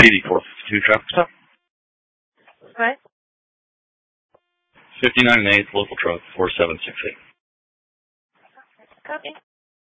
PD-452 traffic stop. What? 59 and 8th, local truck 4768. Copy.